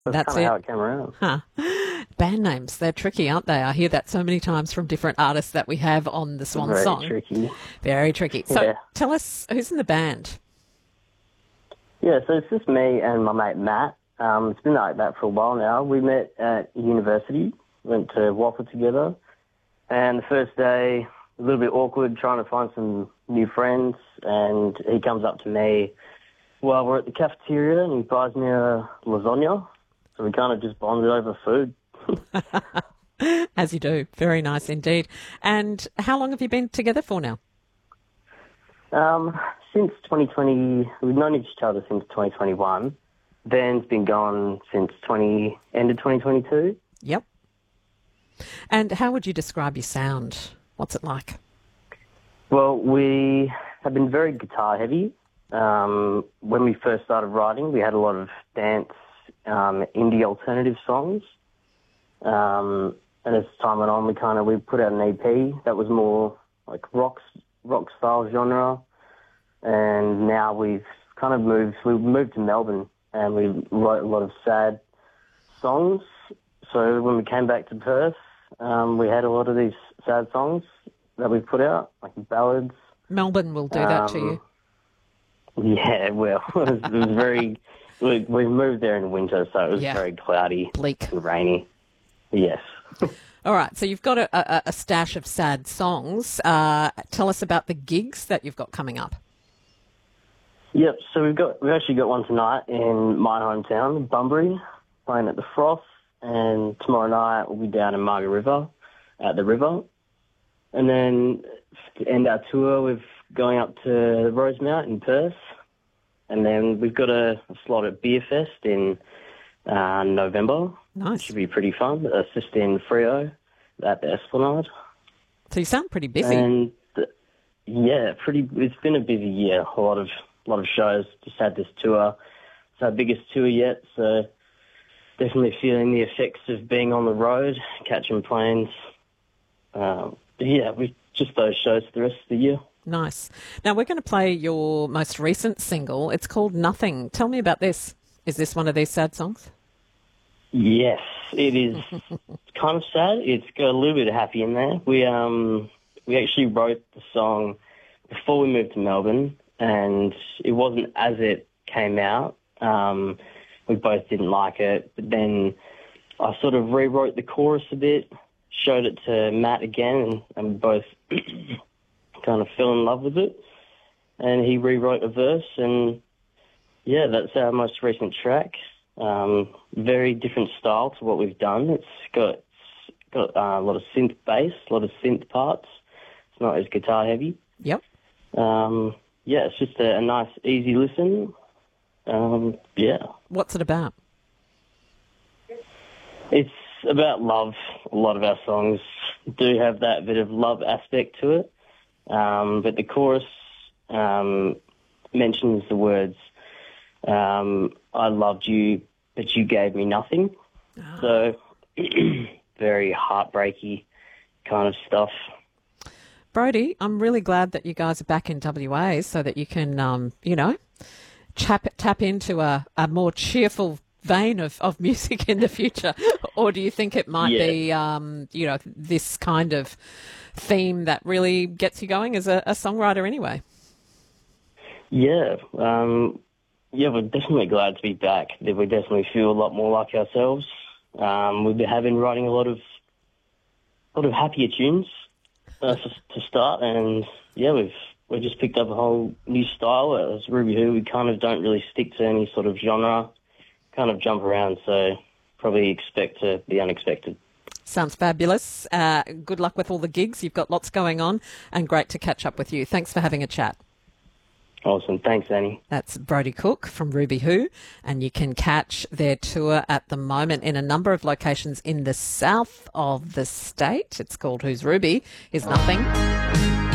That's That's kind of it. how it came around. Huh. Band names, they're tricky, aren't they? I hear that so many times from different artists that we have on the Swan Very Song. tricky. Very tricky. So Yeah. tell us who's in the band. Yeah, so it's just me and my mate Matt. It's been like that for a while now. We met at university, went to WAPA together, and the first day, a little bit awkward trying to find some new friends, and he comes up to me while we're at the cafeteria and he buys me a lasagna. So we kind of just bonded over food. As you do. Very nice indeed. And how long have you been together for now? Since 2020, we've known each other since 2021. Ben's been gone since end of 2022. Yep. And how would you describe your sound? What's it like? Well, we have been very guitar heavy. When we first started writing, we had a lot of dance, indie alternative songs. And as time went on, we put out an EP that was more like rock style genre. And now we've moved to Melbourne and we wrote a lot of sad songs. So when we came back to Perth, we had a lot of these sad songs that we put out, like ballads. Melbourne will do that to you. Yeah, well, it was very. We moved there in winter, so it was very cloudy, Bleak. and rainy. Yes. All right, so you've got a stash of sad songs. Tell us about the gigs that you've got coming up. Yep. So we've actually got one tonight in my hometown, Bunbury, playing at the Froth, and tomorrow night we'll be down in Margaret River at the river, and then to end our tour, we're going up to Rosemount in Perth, and then we've got a slot at Beer Fest in November. Nice. Should be pretty fun. It's just in Freo at the Esplanade. So you sound pretty busy. And it's been a busy year. A lot of shows. Just had this tour. It's our biggest tour yet, so definitely feeling the effects of being on the road, catching planes. We just those shows for the rest of the year. Nice. Now we're going to play your most recent single. It's called Nothing. Tell me about this. Is this one of these sad songs? Yes, it is. Kind of sad. It's got a little bit of happy in there. We actually wrote the song before we moved to Melbourne, and it wasn't as it came out. We both didn't like it, but then I sort of rewrote the chorus a bit, showed it to Matt again, and we both kind of fell in love with it. And he rewrote a verse, and yeah, that's our most recent track. Very different style to what we've done. It's got a lot of synth bass, a lot of synth parts. It's not as guitar heavy. Yep. It's just a nice, easy listen. What's it about? It's about love. A lot of our songs do have that bit of love aspect to it. But the chorus mentions the words, I loved you, but you gave me nothing. So very heartbreaky kind of stuff. Brodie, I'm really glad that you guys are back in WA so that you can, tap into a more cheerful vein of music in the future. Or do you think it might be, this kind of theme that really gets you going as a songwriter anyway? Yeah, we're definitely glad to be back. We definitely feel a lot more like ourselves. We've been writing a lot of happier tunes to start, and we've just picked up a whole new style. As Ruby Who, we kind of don't really stick to any sort of genre, kind of jump around, so probably expect to be unexpected. Sounds fabulous. Good luck with all the gigs. You've got lots going on, and great to catch up with you. Thanks for having a chat. Awesome. Thanks, Annie. That's Brodie Cook from Ruby Who, and you can catch their tour at the moment in a number of locations in the south of the state. It's called Who's Ruby Is Nothing.